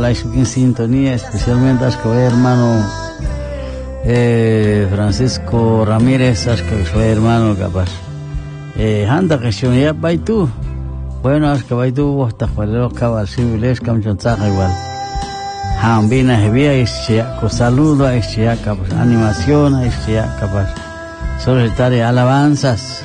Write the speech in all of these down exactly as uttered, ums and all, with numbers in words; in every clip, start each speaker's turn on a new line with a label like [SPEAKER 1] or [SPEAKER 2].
[SPEAKER 1] la en sintonía, especialmente a mi hermano eh, Francisco Ramírez, a mi hermano capaz. Eh, anda que se me va tú. Bueno, es que va tú, vos estás para los caballos civiles, que me igual. Hambina hebia este con saludo este capaz animación este capaz solitaria alabanzas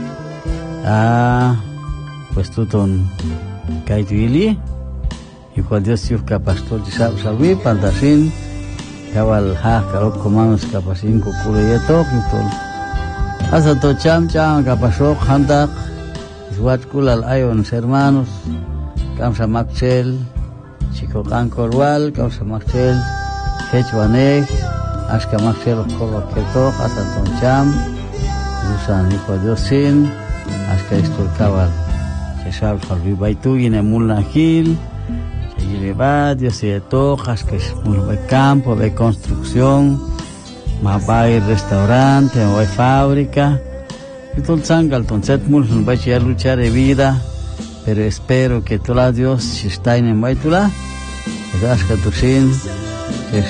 [SPEAKER 1] ah pues tú ton kaitili y cuando Dios te capaz todo sabes salvi pantasin cabal ha caro comamos capaz cinco culo y todo hasta to cham cham capaz o handa iswat kulal ayon hermanos kamsa maxel Chico Cancorwal, causa Marcel, Quechuaneg, Ashka Marcel, Corro Keto, hasta Toncham, Lusan Nico Diosin, Ashka Esturcabal, Cheshal Falvi Baitu, Guinemul Nahil, Cheyileba, Diosieto, Ashka Esmul Campo, de construcción, Mabai restaurante, Mabai fábrica, y Tolzangal, Tonset Mulsun, Bachia luchar de vida. Pero espero que toda Dios si está en Baitula, es que tu sin, es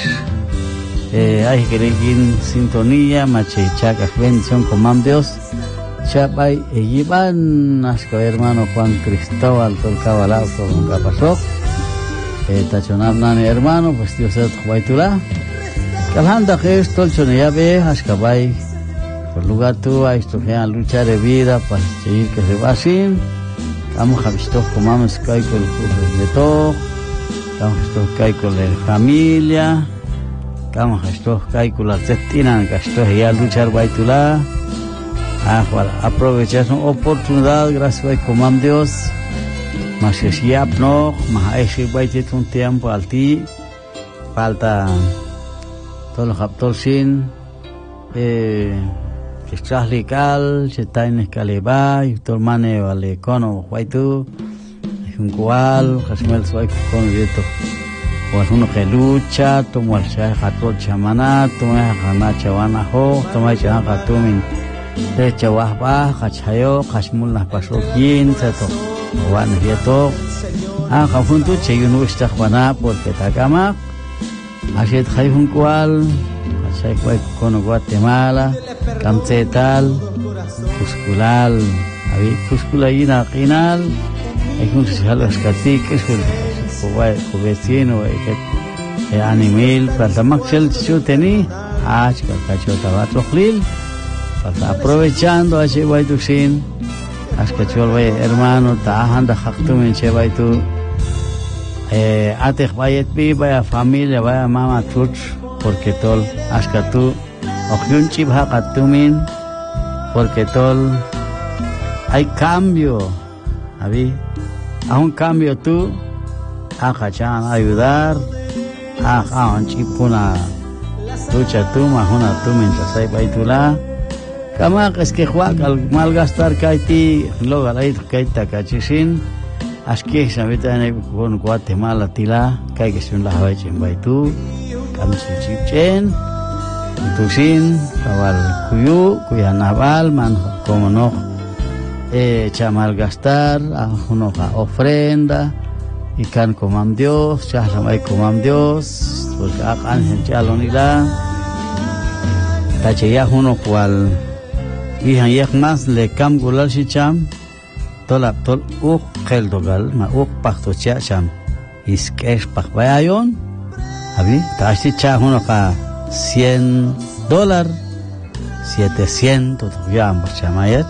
[SPEAKER 1] hay que ir sintonía, mache chaca bendición con Dios, chapai e llevan hasta hermano Juan Cristóbal tolcaba la con capasó, tachonabnan hermano pues Dios es Baitula, calhanda que es tolchone ya ve hasta bai, por lugar tú hay esto que luchar de vida para seguir que se va sin. Vamos a visitar como vamos a ir con el de todo, vamos a ir con la familia, vamos a ir con la testina, que estoy ya luchar baitula, ah, para aprovechar una oportunidad, gracias a como Dios, más si ya no, más hay si baitet un tiempo al ti, falta todo lo captor sin, eh, Estás legal, se está en escaleba, y todo el mane vale cono, guaitu, es un cual, jasmel soy con esto, o es uno que lucha, tomo el chay hatol chamana, tomo el hana chawana ho, tomo el chay hatumin, de chawahba, hachayo, hasmul nas pasó quien, se to, wan hieto, ah, hafuntu chayun usta juana, porque takama, así es hay un cual, hachay guay con Guatemala. Kamcetal, Cusculal, había Cusculayina, Quinal, hay un salos caciques, el vecino, el animal, para Maxel Chuteni, Ashka, Cachota, Batloclil, para aprovechando a Chebaitusin, Ashka Cholway, hermano, Tahanda Haktum, Chebaitu, Atech Bayet Bi, vaya familia, vaya mama Chuch, porque tol, Ashka tú. Okyun chibha katumin porque todo hay cambio, ¿abi? A un cambio tú, a cachan ayudar, a a un chipuna lucha tú, más una tú mientras hay baitula, kama es que juega al malgastar kaiti, luego la it kaita kachisin, aski sabita en con Guatemala tila, kai que son las baichen baitu, kam si chipchen. Tusin, cabal cuyu, cuya naval, man, como no, eh, chamal gastar, a uno ofrenda, y can comam Dios, chaslamay comam Dios, porque acá en chalonila, tacheya uno cual, y han yek más le cam gulal si cham, tolap tol uk keldogal, ma uk pacto cha cham, iskesh pak bayayon, abi, tachi cha uno ka, cien dólares, setecientos, ya ambos chamayach,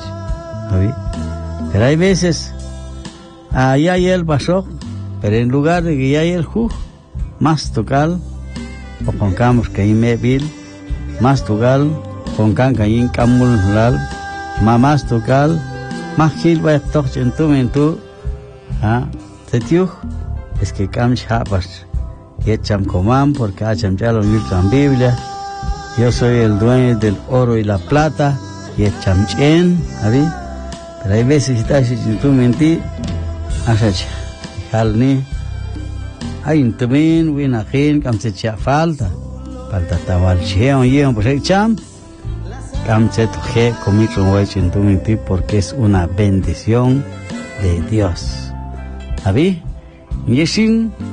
[SPEAKER 1] pero hay veces, allá hay el pasó, pero en lugar de que ya hay el ju, más tocal, o con camos que hay mebil, más tocal, con can que hay en camul lal, más tocal, más gil va a tocar en tu mentu, ah, te tío, es que cam chapas. Y echam comam porque echam ya lo visto en Biblia. Yo soy el dueño del oro y la plata. Y echam chen, ¿sabes? Pero hay veces que estás en tu mente, haces jalni, hay un también, un ajén, cam se echa falta, falta tabal cheon yeon pues echam, cam se toje comito voy en tu mente porque es una bendición de Dios, ¿sabes? Y sin